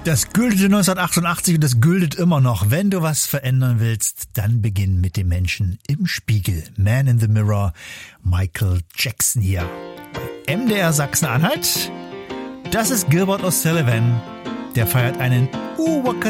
Das güldete 1988 und das gültet immer noch. Wenn du was verändern willst, dann beginn mit dem Menschen im Spiegel. Man in the Mirror, Michael Jackson hier. Bei MDR Sachsen-Anhalt. Das ist Gilbert O'Sullivan. Der feiert einen